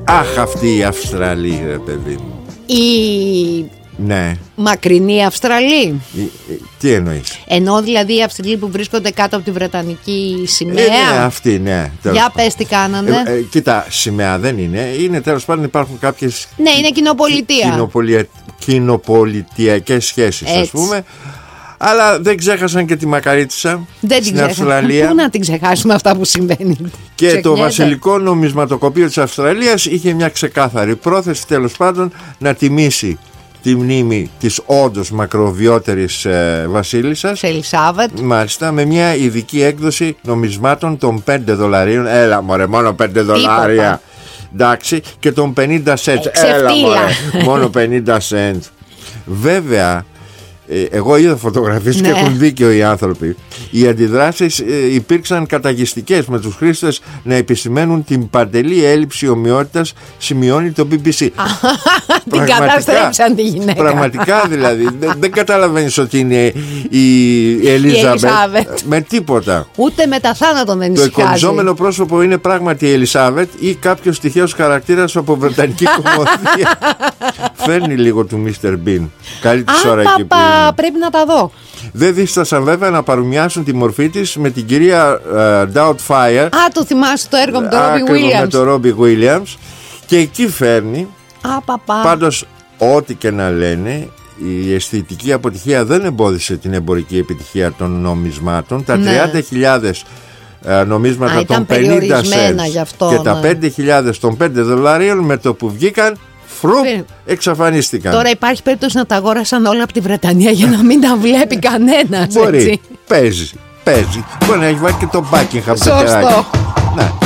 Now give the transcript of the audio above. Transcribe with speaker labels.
Speaker 1: Αχ, αυτή η Αυστραλή, ρε παιδί μου. Ναι.
Speaker 2: Μακρινή Αυστραλή.
Speaker 1: Τι εννοείς?
Speaker 2: Εννοώ δηλαδή οι Αυστραλοί που βρίσκονται κάτω από τη Βρετανική σημαία.
Speaker 1: Ναι, αυτή, ναι.
Speaker 2: Για πες τι κάνανε.
Speaker 1: Κοίτα, σημαία δεν είναι. Είναι τέλος πάντων, υπάρχουν κάποιες.
Speaker 2: Ναι, είναι κοινοπολιτεία.
Speaker 1: Κοινοπολιτειακές σχέσεις, ας πούμε. Αλλά δεν ξέχασαν και τη Μακαρίτισσα στην Αυστραλία.
Speaker 2: Πού να την ξεχάσουμε αυτά που συμβαίνει.
Speaker 1: Και το βασιλικό νομισματοκοπείο της Αυστραλίας είχε μια ξεκάθαρη πρόθεση, τέλος πάντων, να τιμήσει τη μνήμη της όντως μακροβιότερης βασίλισσας
Speaker 2: Ελισάβετ.
Speaker 1: Μάλιστα, με μια ειδική έκδοση νομισμάτων των $5. Έλα μωρέ, μόνο $5. Εντάξει, και των 50 cents. Έλα μωρέ, μόνο 50 cents. Βέβαια, εγώ είδα φωτογραφίες και έχουν δίκιο οι άνθρωποι. Οι αντιδράσεις υπήρξαν καταγιστικές, με τους χρήστες να επισημαίνουν την παντελή έλλειψη ομοιότητας, σημειώνει το BBC.
Speaker 2: Την καταστρέψαν τη γυναίκα.
Speaker 1: Πραγματικά δηλαδή. Δεν καταλαβαίνεις ότι είναι η Ελίζαβετ με τίποτα.
Speaker 2: Ούτε με τα θάνατο δεν
Speaker 1: ησυχάζει. Το
Speaker 2: εικονιζόμενο
Speaker 1: πρόσωπο είναι πράγματι η Ελίζαβετ ή κάποιος τυχαίος χαρακτήρας από βρετανική κομμωδία. Φέρνει λίγο του Mr. Bean. Καλή της ώρα εκεί που είναι.
Speaker 2: Πρέπει να τα δω.
Speaker 1: Δεν δίστασαν βέβαια να παρομοιάσουν τη μορφή της με την κυρία Doubtfire.
Speaker 2: Το θυμάσαι το έργο με τον Robbie Williams.
Speaker 1: Με τον Robbie Williams. Και εκεί φέρνει. Πάντως, ό,τι και να λένε, η αισθητική αποτυχία δεν εμπόδισε την εμπορική επιτυχία των νομισμάτων. Τα 30.000 νομίσματα των 50 cents και τα 5.000 των $5 με το που βγήκαν, εξαφανίστηκαν.
Speaker 2: Τώρα υπάρχει περίπτωση να τα αγόρασαν όλα από τη Βρετανία για να μην τα βλέπει κανένας.
Speaker 1: Μπορεί, παίζει. Μπορεί να έχει βάλει και το Buckingham.
Speaker 2: Σωστό.
Speaker 1: Ναι.